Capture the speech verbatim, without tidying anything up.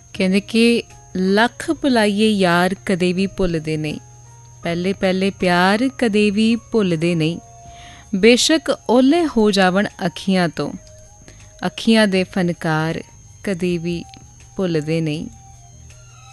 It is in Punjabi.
ਕਹਿੰਦੇ ਕਿ ਲੱਖ ਭੁਲਾਈਏ ਯਾਰ ਕਦੇ ਵੀ ਭੁੱਲਦੇ ਨਹੀਂ, ਪਹਿਲੇ ਪਹਿਲੇ ਪਿਆਰ ਕਦੇ ਵੀ ਭੁੱਲਦੇ ਨਹੀਂ, ਬੇਸ਼ੱਕ ਓਲੇ ਹੋ ਜਾਵਣ ਅੱਖੀਆਂ ਤੋਂ, ਅੱਖੀਆਂ ਦੇ ਫਨਕਾਰ ਕਦੇ ਵੀ ਭੁੱਲਦੇ ਨਹੀਂ।